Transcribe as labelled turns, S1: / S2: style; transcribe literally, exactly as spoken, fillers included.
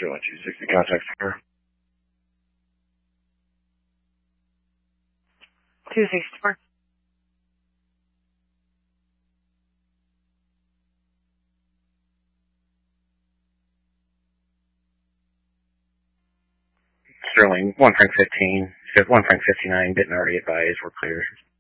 S1: Sterling two sixty, contact her.
S2: two sixty-four.
S1: Sterling, one Frank fifteen, one Frank fifty-nine, didn't already advise, we're clear.